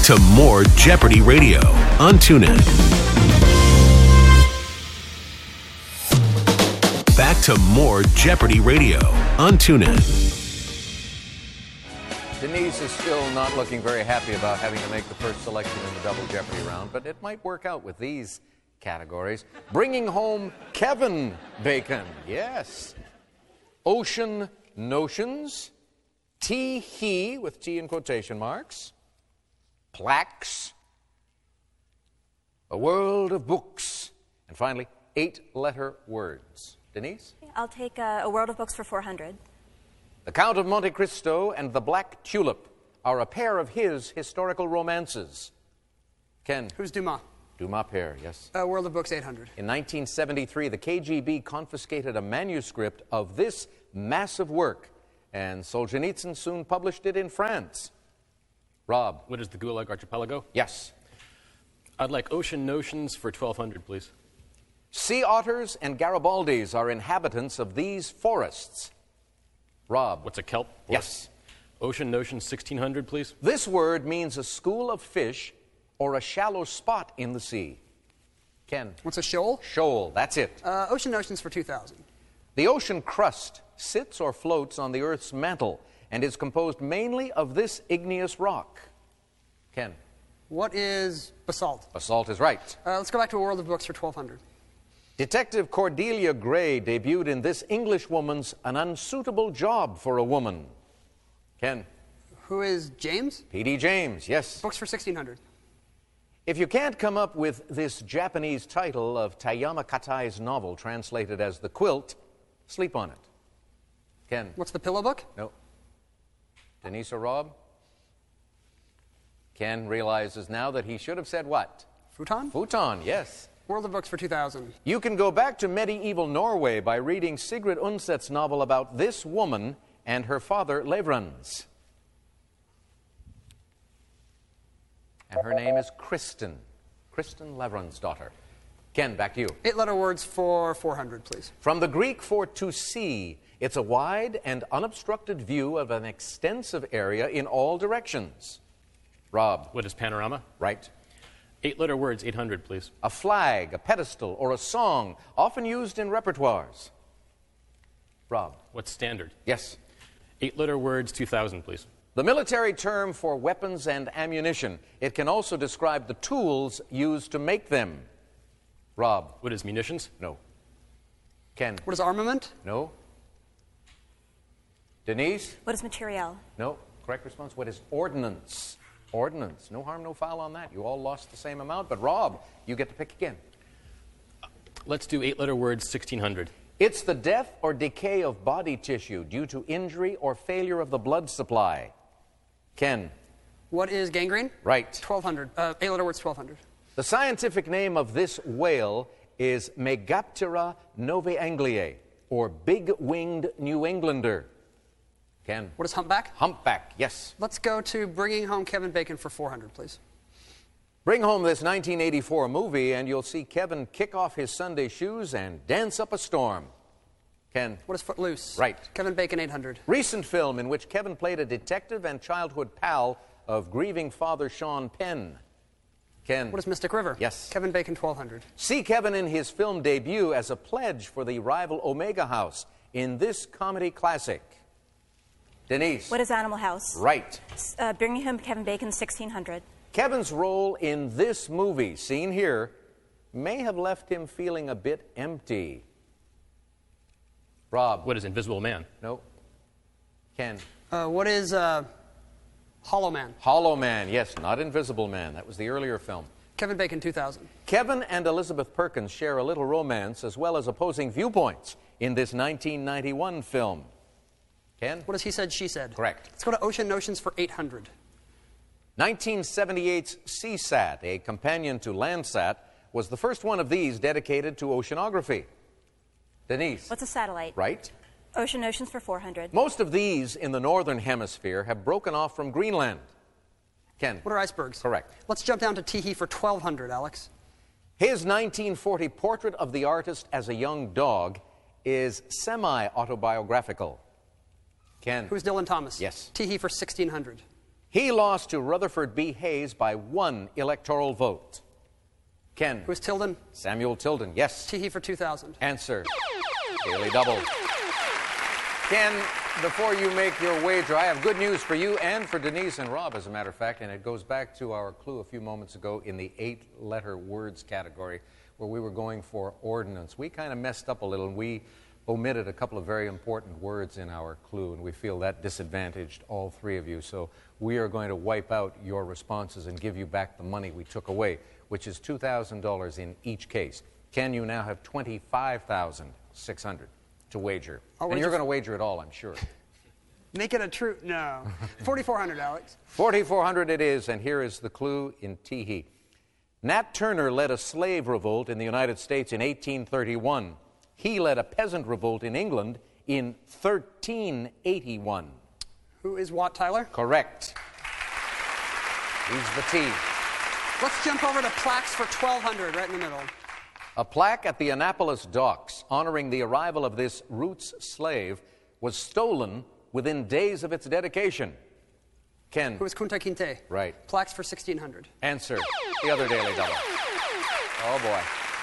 to more Jeopardy Radio on TuneIn. Back to more Jeopardy Radio on TuneIn. Denise is still not looking very happy about having to make the first selection in the Double Jeopardy round, but it might work out with these categories. Bringing home Kevin Bacon. Yes. Ocean Notions. Tee-hee, with T in quotation marks. Plaques. A World of Books. And finally, 8-letter words. Denise? I'll take A World of Books for 400. The Count of Monte Cristo and the Black Tulip are a pair of his historical romances. Ken? Who's Dumas? Dumas pair, yes. World of Books, 800. In 1973, the KGB confiscated a manuscript of this massive work, and Solzhenitsyn soon published it in France. Rob? What is the Gulag Archipelago? Yes. I'd like Ocean Notions for 1,200, please. Sea otters and Garibaldis are inhabitants of these forests. Rob? What's a kelp? Yes. Ocean Notions, 1,600, please. This word means a school of fish or a shallow spot in the sea. Ken? What's a shoal? Shoal, that's it. Ocean Notions for 2,000. The ocean crust sits or floats on the Earth's mantle and is composed mainly of this igneous rock. Ken? What is basalt? Basalt is right. Let's go back to A World of Books for 1,200. Detective Cordelia Gray debuted in this Englishwoman's An Unsuitable Job for a Woman. Ken? Who is James? P.D. James, yes. Books for 1,600. If you can't come up with this Japanese title of Tayama Katai's novel translated as The Quilt, sleep on it. Ken? What's the pillow book? No. Denise or Rob? Ken realizes now that he should have said what? Futon? Futon, yes. World of Books for 2,000. You can go back to medieval Norway by reading Sigrid Undset's novel about this woman and her father, Levrans. And her name is Kristen. Kristen Levrans' daughter. Ken, back to you. 8-letter words for 400, please. From the Greek for to see, it's a wide and unobstructed view of an extensive area in all directions. Rob? What is panorama? Right. 8-letter words, 800, please. A flag, a pedestal, or a song, often used in repertoires. Rob? What's standard? Yes. 8-letter words, 2,000, please. The military term for weapons and ammunition. It can also describe the tools used to make them. Rob? What is munitions? No. Ken? What is armament? No. Denise? What is materiel? No. Correct response. What is ordnance? Ordnance. No harm, no foul on that. You all lost the same amount, but Rob, you get to pick again. Let's do 8-letter words, 1,600. It's the death or decay of body tissue due to injury or failure of the blood supply. Ken? What is gangrene? Right. 1,200. 8-letter words, 1,200. The scientific name of this whale is Megaptera novae, or big-winged New Englander. Ken? What is humpback? Humpback, yes. Let's go to Bringing Home Kevin Bacon for 400, please. Bring home this 1984 movie, and you'll see Kevin kick off his Sunday shoes and dance up a storm. Ken? What is Footloose? Right. Kevin Bacon, 800. Recent film in which Kevin played a detective and childhood pal of grieving father Sean Penn. Ken? What is Mystic River? Yes. Kevin Bacon, 1,200. See Kevin in his film debut as a pledge for the rival Omega House in this comedy classic. Denise? What is Animal House? Right. Bringing Home Kevin Bacon, 1,600. Kevin's role in this movie, seen here, may have left him feeling a bit empty. Rob? What is Invisible Man? No. Ken? What is Hollow Man? Hollow Man, yes, not Invisible Man. That was the earlier film. Kevin Bacon, 2,000. Kevin and Elizabeth Perkins share a little romance as well as opposing viewpoints in this 1991 film. Ken? What is He Said, She Said? Correct. Let's go to Ocean Notions for 800. 1978's CSAT, a companion to Landsat, was the first one of these dedicated to oceanography. Denise? What's a satellite? Right. Ocean Notions for 400. Most of these in the northern hemisphere have broken off from Greenland. Ken? What are icebergs? Correct. Let's jump down to Tee-hee for 1,200, Alex. His 1940 portrait of the artist as a young dog is semi-autobiographical. Ken? Who's Dylan Thomas? Yes. Tee-hee for 1,600. He lost to Rutherford B. Hayes by 1 electoral vote. Ken. Who's Tilden? Samuel Tilden, yes. Teehee for 2,000. Answer. Daily Double. Ken, before you make your wager, I have good news for you and for Denise and Rob, as a matter of fact, and it goes back to our clue a few moments ago in the 8-letter words category where we were going for ordinance. We kind of messed up a little, and we omitted a couple of very important words in our clue, and we feel that disadvantaged all three of you. So we are going to wipe out your responses and give you back the money we took away, which is $2,000 in each case. Ken, you now have $25,600 to wager. And you're going to wager it all, I'm sure. Make it a true... No. 4,400, Alex. 4,400 it is, and here is the clue in Teehee. Nat Turner led a slave revolt in the United States in 1831. He led a peasant revolt in England in 1381. Who is Wat Tyler? Correct. He's the T. Let's jump over to plaques for 1,200, right in the middle. A plaque at the Annapolis docks honoring the arrival of this roots slave was stolen within days of its dedication. Ken. Who is Kunta Kinte? Right. Plaques for 1,600. Answer. The other Daily Double. Oh, boy.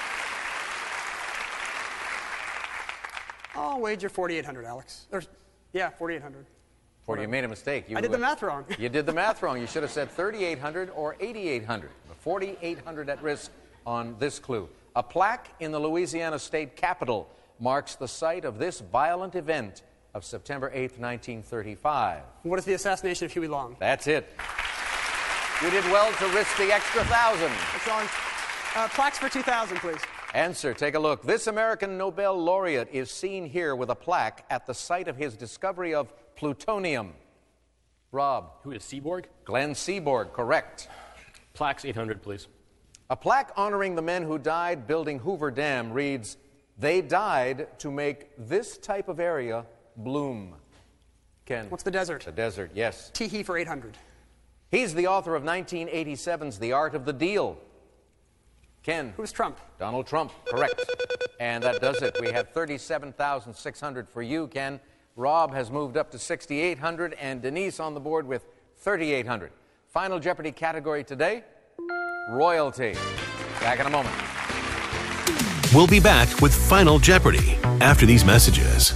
I'll wager 4,800, Alex. Yeah, 4,800. You made a mistake. I did the math wrong. You did the math wrong. You should have said 3,800 or 8,800. 4,800 at risk on this clue. A plaque in the Louisiana state capitol marks the site of this violent event of September 8th, 1935. What is the assassination of Huey Long? That's it. You did well to risk the extra 1,000. That's wrong. Plaques for 2,000, please. Answer. Take a look. This American Nobel laureate is seen here with a plaque at the site of his discovery of plutonium. Rob. Who is Seaborg? Glenn Seaborg, correct. Plaques 800, please. A plaque honoring the men who died building Hoover Dam reads, "They died to make this type of area bloom." Ken. What's the desert? The desert, yes. Teehee for 800. He's the author of 1987's The Art of the Deal. Ken. Who's Trump? Donald Trump, correct. And that does it. We have 37,600 for you, Ken. Rob has moved up to 6,800, and Denise on the board with 3,800. Final Jeopardy category today, royalty. Back in a moment. We'll be back with Final Jeopardy after these messages.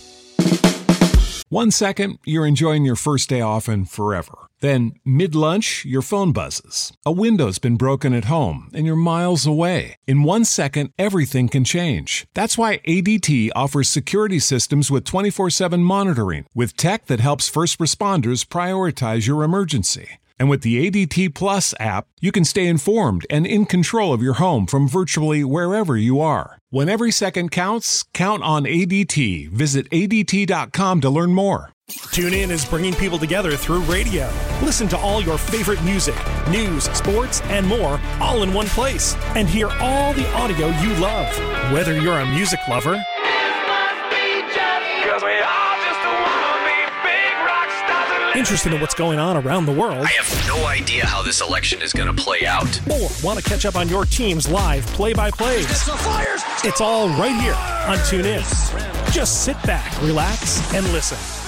1 second, you're enjoying your first day off and forever. Then, mid-lunch, your phone buzzes. A window's been broken at home, and you're miles away. In 1 second, everything can change. That's why ADT offers security systems with 24/7 monitoring, with tech that helps first responders prioritize your emergency. And with the ADT Plus app, you can stay informed and in control of your home from virtually wherever you are. When every second counts, count on ADT. Visit ADT.com to learn more. TuneIn is bringing people together through radio. Listen to all your favorite music, news, sports, and more, all in one place. And hear all the audio you love. Whether you're a music lover, interested in what's going on around the world, I have no idea how this election is going to play out, or want to catch up on your team's live play-by-plays, it's all right here on TuneIn. Just sit back, relax, and listen.